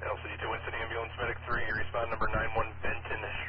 LCD to Winston Ambulance Medic 3, respond number 91 Benton